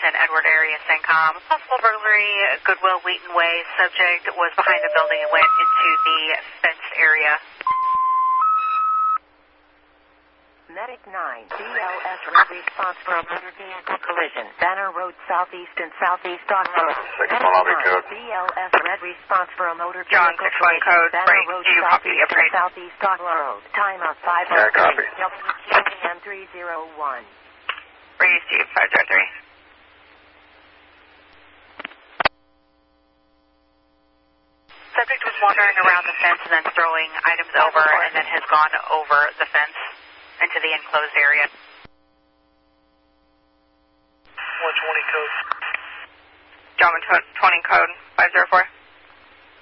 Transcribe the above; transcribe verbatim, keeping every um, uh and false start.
Saint Edward area, CENTCOM. Possible burglary, Goodwill, Wheaton Way. Subject was behind the building and went into the fence area. Medic nine, B L S red response for a motor vehicle collision. Banner Road southeast and southeast on road. six one lobby code. B L S red response for a motor John, vehicle six one collision. code, Banner break, Road do you copy, southeast and appraise? southeast on road. Time of five oh Yeah, copy. three. W Q M three oh one. Breeze, Steve, five zero three. Subject was wandering around the fence and then throwing items over and then has gone over the fence into the enclosed area. one twenty code. John, twenty code, five zero four.